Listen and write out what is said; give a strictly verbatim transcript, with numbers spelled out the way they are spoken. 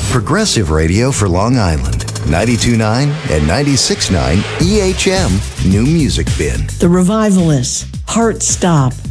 Progressive Radio for Long Island. ninety-two point nine and ninety-six point nine E H M New Music Bin. The Revivalists, Heart Stop.